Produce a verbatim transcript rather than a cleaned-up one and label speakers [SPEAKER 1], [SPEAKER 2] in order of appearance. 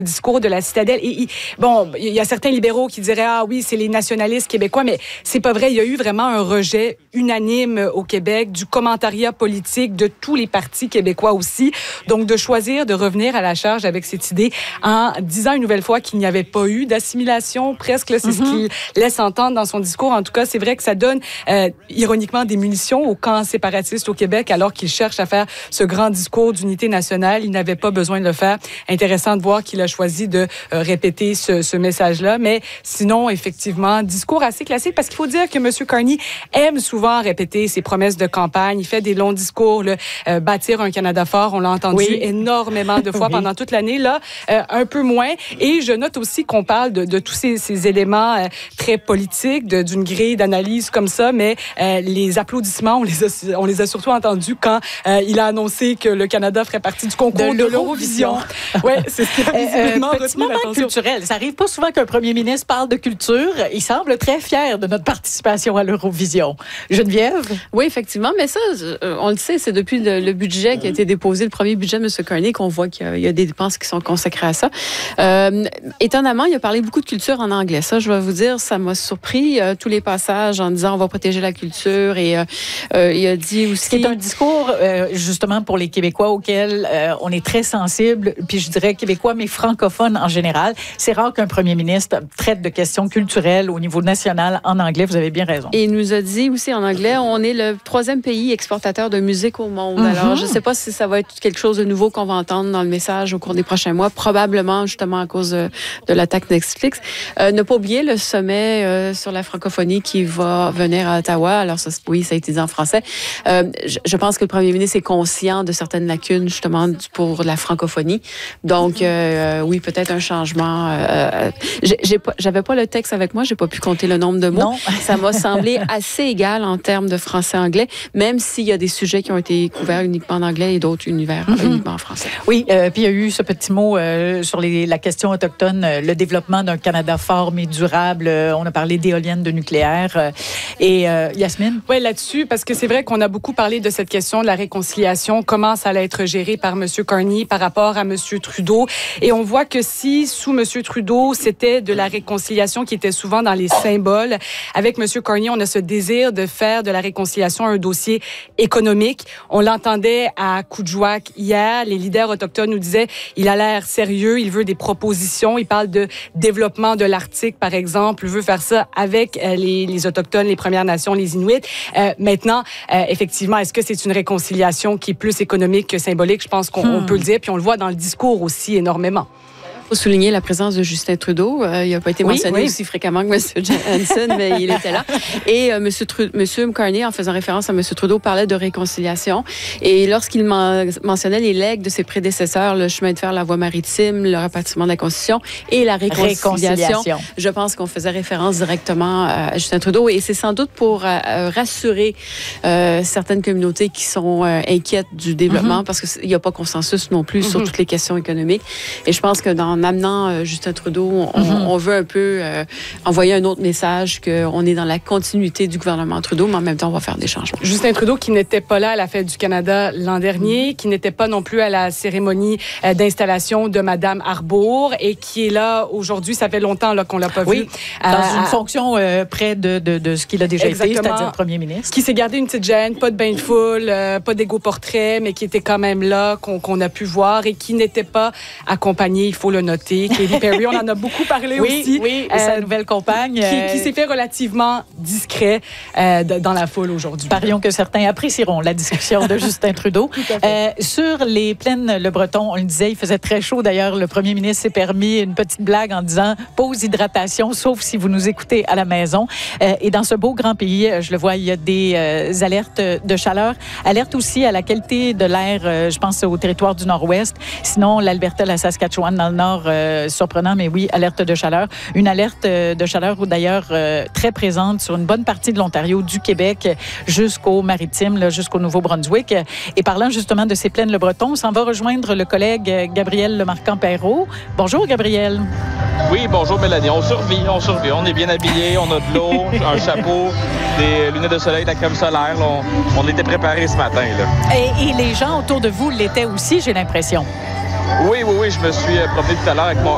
[SPEAKER 1] discours de la citadelle. Et, il, bon, il y a certains libéraux qui diraient, ah oui, c'est les nationalistes québécois, mais c'est pas vrai. Il y a eu vraiment un rejet unanime au Québec du commentariat politique de tous les partis québécois aussi. Donc, de choisir de revenir à la charge avec cette idée en disant une nouvelle fois qu'il n'y avait pas eu d'assimilation, presque, là, c'est mm-hmm. ce qu'il laisse entendre dans son discours. En tout cas, c'est vrai que ça donne, euh, ironiquement, des munitions au camp séparatiste au Québec, alors qu'il cherche à faire ce grand discours d'unité nationale. Il n'avait pas besoin de le faire. Intéressant de voir qu'il a choisi de euh, répéter ce, ce message-là. Mais sinon, effectivement, discours assez classique, parce qu'il faut dire que M. Carney aime souvent répéter ses promesses de campagne. Il fait des longs discours, le, euh, bâtir un Canada fort. On l'a entendu oui. énormément de fois oui. pendant toute l'année. Là, euh, un peu moins. Et je note aussi qu'on parle de, de tous ces, ces éléments euh, très politiques, de, d'une grille d'analyse comme ça, mais euh, les applaudissements, on les a, on les a surtout entendus quand euh, il a annoncé que le Canada ferait partie du concours de, de l'Eurovision. Oui, c'est ce qui a visiblement
[SPEAKER 2] euh, petit moment culturel. Ça arrive pas souvent qu'un premier ministre parle de culture. Il semble très fier de notre participation à l'Eurovision. Geneviève?
[SPEAKER 3] Oui, effectivement, mais ça, on le sait, c'est depuis le, le budget qui a été déposé, le premier budget de M. Carney, qu'on voit qu'il y a, il y a des dépenses qui sont consacrées à ça. Euh, étonnamment, il a parlé beaucoup de culture en anglais. Ça, je vais vous dire, ça m'a surpris, euh, tous les passages en disant on va protéger la culture, et euh, euh, il a dit aussi...
[SPEAKER 2] C'est un discours, euh, justement, pour les Québécois auquel euh, on est très sensible, puis je dirais Québécois, mais francophones en général. C'est rare qu'un premier ministre traite de questions culturelles au niveau national en anglais. Vous avez bien raison.
[SPEAKER 3] Et il nous a dit aussi en anglais, on est le troisième pays exportateur de musique au monde. Mm-hmm. Alors, je ne sais pas si ça va être quelque chose de nouveau qu'on va entendre dans le message au cours des prochains mois, probablement justement à cause de, de l'attaque Netflix. Euh, ne pas oublier le sommet euh, sur la francophonie qui va venir à Ottawa. Alors, ça, oui, ça a été dit en français. Euh, je, je pense que le premier ministre est conscient de certaines lacunes justement pour la francophonie. Donc, euh, oui, peut-être un changement. Euh, j'ai, j'ai pas, j'avais pas le texte avec moi, j'ai pas pu compter le nombre de mots.
[SPEAKER 2] Non.
[SPEAKER 3] Ça m'a semblé assez égal en termes de français-anglais, même s'il y a des sujets qui ont été couverts uniquement en anglais et d'autres univers mm-hmm. uniquement en français.
[SPEAKER 2] Oui, euh, puis il y a eu ce petit mot euh, sur les, la question autochtone, euh, le développement d'un Canada fort mais durable. Euh, on a parlé d'éoliennes, de nucléaire. Euh, et euh, Yasmine?
[SPEAKER 1] Oui, là-dessus, parce que c'est vrai qu'on a beaucoup parlé de cette question de la réconciliation, comment ça allait être géré par M. Carney par rapport à M. Trudeau. Et on voit que si, sous M. Trudeau, c'était de la réconciliation qui était souvent dans les symboles, avec M. Carney, on a ce désir de faire de la réconciliation un dossier économique. On l'entendait à Kuujjuaq hier. Les leaders autochtones nous disaient, il a l'air sérieux, il veut des propositions. Il parle de développement de l'Arctique, par exemple. Il veut faire ça avec euh, les, les Autochtones, les Premières Nations, les Inuits. Euh, maintenant, euh, effectivement, est-ce que c'est une réconciliation qui est plus économique que symbolique? Je pense qu'on hmm. on peut le dire. Puis on le voit dans le discours aussi énormément.
[SPEAKER 3] Il faut souligner la présence de Justin Trudeau. Euh, il n'a pas été oui, mentionné oui. aussi fréquemment que M. Hanson, mais il était là. Et euh, M. Tru- M. Carney, en faisant référence à M. Trudeau, parlait de réconciliation. Et lorsqu'il men- mentionnait les legs de ses prédécesseurs, le chemin de fer, la voie maritime, le rapatriement de la Constitution et la réconciliation, réconciliation. Je pense qu'on faisait référence directement à Justin Trudeau. Et c'est sans doute pour euh, rassurer euh, certaines communautés qui sont euh, inquiètes du développement, mm-hmm. parce qu'il n'y a pas consensus non plus mm-hmm. sur toutes les questions économiques. Et je pense que dans En amenant euh, Justin Trudeau, on, mm-hmm. on veut un peu euh, envoyer un autre message qu'on est dans la continuité du gouvernement Trudeau, mais en même temps, on va faire des changements.
[SPEAKER 1] Justin Trudeau, qui n'était pas là à la Fête du Canada l'an dernier, mm-hmm. qui n'était pas non plus à la cérémonie euh, d'installation de Mme Arbour et qui est là aujourd'hui. Ça fait longtemps là, qu'on ne l'a pas
[SPEAKER 2] oui,
[SPEAKER 1] vu.
[SPEAKER 2] Dans
[SPEAKER 1] euh,
[SPEAKER 2] une à... fonction euh, près de, de, de ce qu'il a déjà Exactement. été, c'est-à-dire premier ministre.
[SPEAKER 1] Qui s'est gardé une petite gêne, pas de bain de foule, euh, pas d'égo portrait, mais qui était quand même là, qu'on, qu'on a pu voir et qui n'était pas accompagné, il faut le noter. Katy Perry, on en a beaucoup parlé
[SPEAKER 2] oui,
[SPEAKER 1] aussi.
[SPEAKER 2] Oui, et euh, sa nouvelle compagne.
[SPEAKER 1] Qui,
[SPEAKER 2] euh...
[SPEAKER 1] qui s'est fait relativement discret euh, de, dans la foule aujourd'hui.
[SPEAKER 2] Parions que certains apprécieront la discussion de Justin Trudeau. Euh, sur les plaines Le Breton, on le disait, il faisait très chaud. D'ailleurs, le premier ministre s'est permis une petite blague en disant « pause hydratation », sauf si vous nous écoutez à la maison. Euh, et dans ce beau grand pays, je le vois, il y a des euh, alertes de chaleur. Alerte aussi à la qualité de l'air, euh, je pense au territoire du Nord-Ouest. Sinon, l'Alberta, la Saskatchewan dans le Nord, euh, surprenant, mais oui, alerte de chaleur. Une alerte de chaleur, d'ailleurs, euh, très présente sur une bonne partie de l'Ontario, du Québec jusqu'au maritime, là, jusqu'au Nouveau-Brunswick. Et parlant justement de ces plaines Le Breton, on s'en va rejoindre le collègue Gabriel Lemarquand-Perrault. Bonjour, Gabriel.
[SPEAKER 4] Oui, bonjour, Mélanie. On survit, on survit. On est bien habillés, on a de l'eau, un chapeau, des lunettes de soleil, de la crème solaire. Là, on, on était préparés ce matin. Là.
[SPEAKER 2] Et, et les gens autour de vous l'étaient aussi, j'ai l'impression.
[SPEAKER 4] Oui, oui, oui. Je me suis promené tout à l'heure avec mon